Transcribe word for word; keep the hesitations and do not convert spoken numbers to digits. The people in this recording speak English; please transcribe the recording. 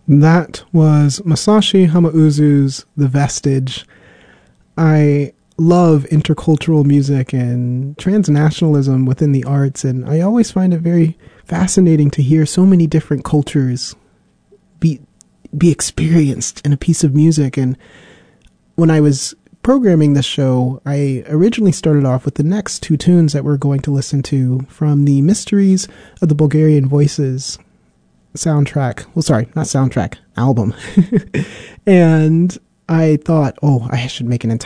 That was Masashi Hamauzu's The Vestige. I love intercultural music and transnationalism within the arts, and I always find it very fascinating to hear so many different cultures be be experienced in a piece of music. And when I was programming this show, I originally started off with the next two tunes that we're going to listen to from the Mysteries of the Bulgarian Voices soundtrack. Well, sorry, not soundtrack, album. And I thought, oh, I should make an entire